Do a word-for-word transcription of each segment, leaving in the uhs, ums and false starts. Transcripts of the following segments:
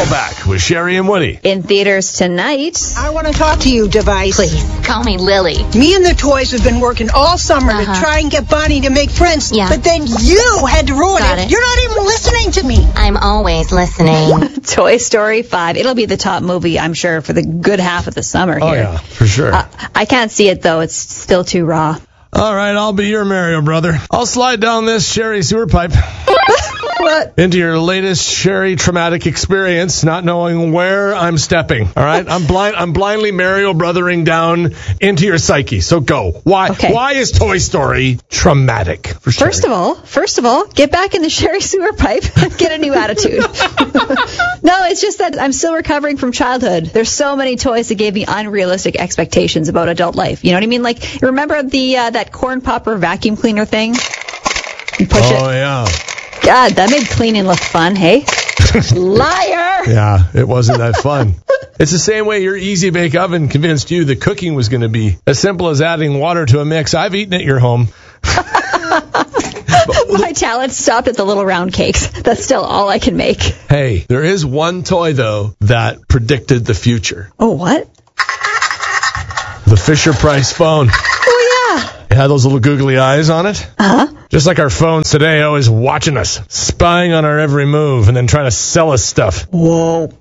Circle Back with Sherry and Woody. In theaters tonight. I want to talk to you, Device. Please, call me Lily. Me and the toys have been working all summer Uh-huh. to try and get Bonnie to make friends. Yeah. But then you had to ruin Got it. it. You're not even listening to me. I'm always listening. Toy Story five. It'll be the top movie, I'm sure, for the good half of the summer here. Oh, yeah, for sure. Uh, I can't see it, though. It's still too raw. All right, I'll be your Mario brother. I'll slide down this Sherry sewer pipe. What? Into your latest Sherry traumatic experience, not knowing where I'm stepping. All right, I'm blind. I'm blindly Mario brothering down into your psyche. So go. Why? Okay. Why is Toy Story traumatic for Sherry? First of all, first of all, get back in the Sherry sewer pipe. Get a new attitude. No, it's just that I'm still recovering from childhood. There's so many toys that gave me unrealistic expectations about adult life. You know what I mean? Like, remember the uh, that corn popper vacuum cleaner thing? You push oh it. yeah. God, that made cleaning look fun, hey? Liar! Yeah, it wasn't that fun. It's the same way your Easy Bake Oven convinced you that cooking was going to be as simple as adding water to a mix. I've eaten at your home. My talent stopped at the little round cakes. That's still all I can make. Hey, there is one toy, though, that predicted the future. Oh, what? The Fisher-Price phone. Oh, yeah. It had those little googly eyes on it. Uh-huh. Just like our phones today, always watching us, spying on our every move, and then trying to sell us stuff. Whoa.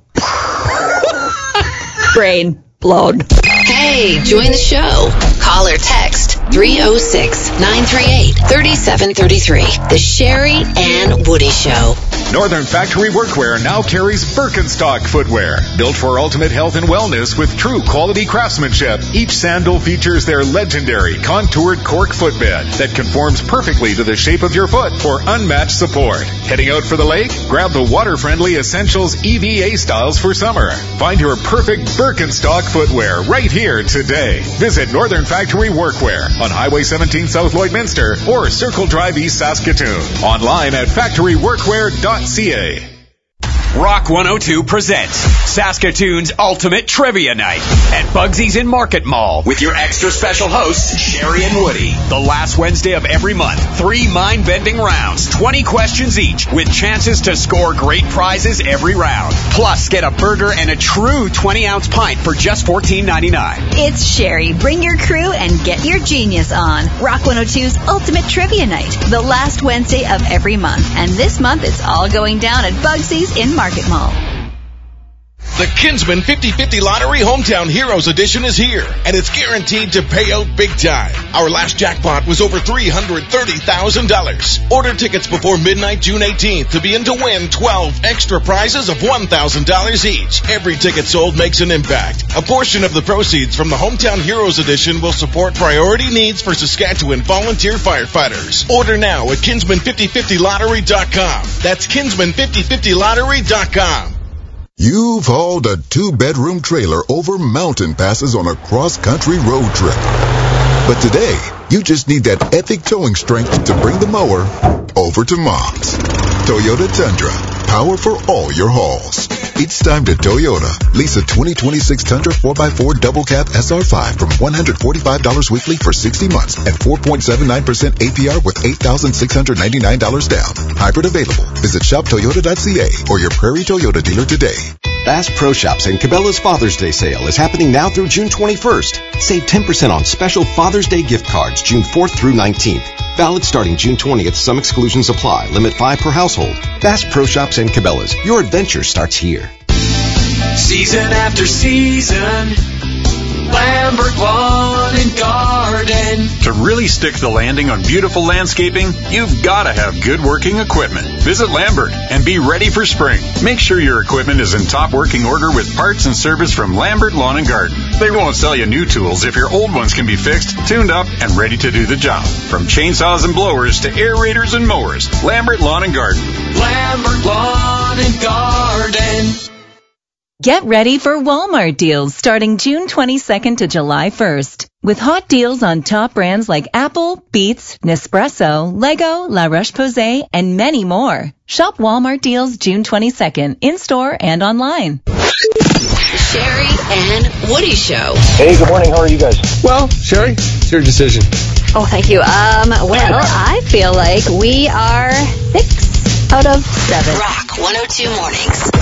Brain blown. Hey, join the show. Call or text three oh six, nine three eight, three seven three three. The Sherry and Woody Show. Northern Factory Workwear now carries Birkenstock footwear, built for ultimate health and wellness with true quality craftsmanship. Each sandal features their legendary contoured cork footbed that conforms perfectly to the shape of your foot for unmatched support. Heading out for the lake? Grab the water-friendly Essentials E V A styles for summer. Find your perfect Birkenstock footwear right here today. Visit Northern Factory Workwear on Highway seventeen South Lloydminster or Circle Drive East Saskatoon. Online at factory workwear dot c a. Rock one oh two presents Saskatoon's Ultimate Trivia Night at Bugsy's in Market Mall with your extra special hosts, Sherry and Woody. The last Wednesday of every month, three mind-bending rounds, twenty questions each, with chances to score great prizes every round. Plus, get a burger and a true twenty-ounce pint for just fourteen ninety-nine. It's Sherry. Bring your crew and get your genius on. Rock one oh two's Ultimate Trivia Night, the last Wednesday of every month. And this month, it's all going down at Bugsy's in Market Mall. The Kinsman fifty fifty Lottery Hometown Heroes Edition is here, and it's guaranteed to pay out big time. Our last jackpot was over three hundred thirty thousand dollars. Order tickets before midnight June eighteenth to be in to win twelve extra prizes of one thousand dollars each. Every ticket sold makes an impact. A portion of the proceeds from the Hometown Heroes Edition will support priority needs for Saskatchewan volunteer firefighters. Order now at kinsman fifty fifty lottery dot com. That's kinsman fifty fifty lottery dot com. You've hauled a two-bedroom trailer over mountain passes on a cross-country road trip. But today, you just need that epic towing strength to bring the mower over to Mom's. Toyota Tundra, power for all your hauls. It's time to Toyota. Lease a twenty twenty-six Tundra four by four Double Cab S R five from one hundred forty-five dollars weekly for sixty months and four point seven nine percent A P R with eight thousand six hundred ninety-nine dollars down. Hybrid available. Visit shop toyota dot c a or your Prairie Toyota dealer today. Bass Pro Shops and Cabela's Father's Day sale is happening now through June twenty-first. Save ten percent on special Father's Day gift cards June fourth through nineteenth. Valid starting June twentieth. Some exclusions apply. Limit five per household. Bass Pro Shops and Cabela's. Your adventure starts here. Season after season, Lambert Lawn and Garden. To really stick the landing on beautiful landscaping, you've got to have good working equipment. Visit Lambert and be ready for spring. Make sure your equipment is in top working order with parts and service from Lambert Lawn and Garden. They won't sell you new tools if your old ones can be fixed, tuned up, and ready to do the job. From chainsaws and blowers to aerators and mowers, Lambert Lawn and Garden. Lambert Lawn and Garden. Get ready for Walmart deals starting June twenty-second to July first. With hot deals on top brands like Apple, Beats, Nespresso, Lego, La Roche-Posay, and many more. Shop Walmart deals June twenty-second in-store and online. The Sherry and Woody Show. Hey, good morning. How are you guys? Well, Sherry, it's your decision. Oh, thank you. Um, well, I feel like we are six out of seven. Rock one oh two Mornings.